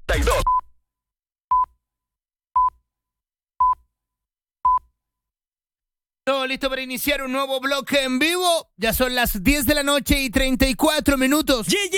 92. Todo listo para iniciar un nuevo bloque en vivo. Ya son las 10 de la noche y 34 minutos.